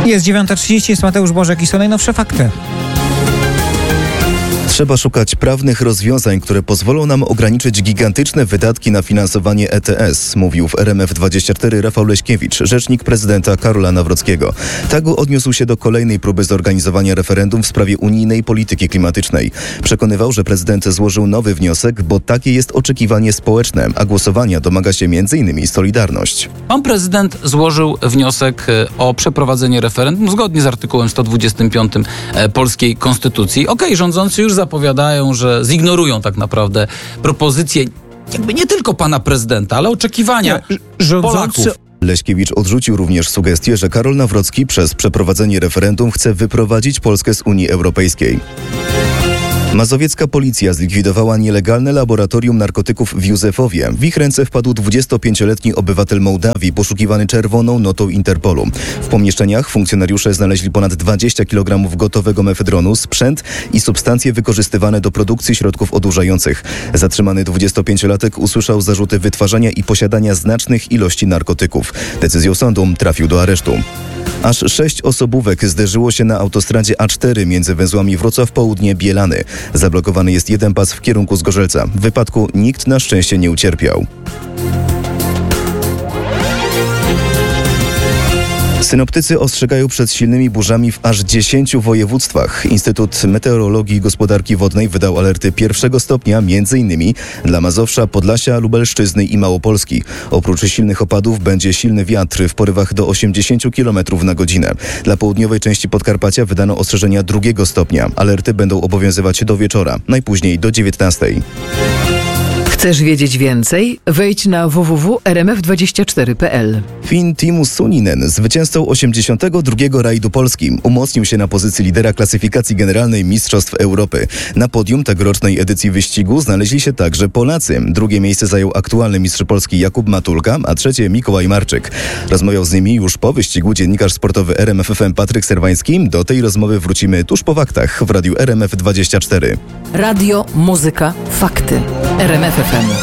Jest 9:30, jest Mateusz Bożek i są najnowsze fakty. Trzeba szukać prawnych rozwiązań, które pozwolą nam ograniczyć gigantyczne wydatki na finansowanie ETS, mówił w RMF24 Rafał Leśkiewicz, rzecznik prezydenta Karola Nawrockiego. Tak odniósł się do kolejnej próby zorganizowania referendum w sprawie unijnej polityki klimatycznej. Przekonywał, że prezydent złożył nowy wniosek, bo takie jest oczekiwanie społeczne, a głosowania domaga się m.in. Solidarność. Pan prezydent złożył wniosek o przeprowadzenie referendum zgodnie z artykułem 125 polskiej konstytucji. Rządzący już zapowiadają, że zignorują tak naprawdę propozycje jakby nie tylko pana prezydenta, ale oczekiwania Polaków. Leśkiewicz odrzucił również sugestię, że Karol Nawrocki przez przeprowadzenie referendum chce wyprowadzić Polskę z Unii Europejskiej. Mazowiecka policja zlikwidowała nielegalne laboratorium narkotyków w Józefowie. W ich ręce wpadł 25-letni obywatel Mołdawii, poszukiwany czerwoną notą Interpolu. W pomieszczeniach funkcjonariusze znaleźli ponad 20 kg gotowego mefedronu, sprzęt i substancje wykorzystywane do produkcji środków odurzających. Zatrzymany 25-latek usłyszał zarzuty wytwarzania i posiadania znacznych ilości narkotyków. Decyzją sądu trafił do aresztu. Aż 6 osobówek zderzyło się na autostradzie A4 między węzłami Wrocław Południe-Bielany. Zablokowany jest jeden pas w kierunku Zgorzelca. W wypadku nikt na szczęście nie ucierpiał. Synoptycy ostrzegają przed silnymi burzami w aż 10 województwach. Instytut Meteorologii i Gospodarki Wodnej wydał alerty 1 stopnia m.in. dla Mazowsza, Podlasia, Lubelszczyzny i Małopolski. Oprócz silnych opadów będzie silny wiatr w porywach do 80 km na godzinę. Dla południowej części Podkarpacia wydano ostrzeżenia 2 stopnia. Alerty będą obowiązywać do wieczora, najpóźniej do 19. Chcesz wiedzieć więcej? Wejdź na www.rmf24.pl. Fin Teemu Suninen, zwycięzcą 82. rajdu Polski, umocnił się na pozycji lidera klasyfikacji generalnej Mistrzostw Europy. Na podium tegorocznej edycji wyścigu znaleźli się także Polacy. Drugie miejsce zajął aktualny mistrz Polski Jakub Matulka, a trzecie Mikołaj Marczyk. Rozmawiał z nimi już po wyścigu dziennikarz sportowy RMF FM Patryk Serwański. Do tej rozmowy wrócimy tuż po faktach w radiu RMF24. Radio, muzyka, fakty. RMF FM.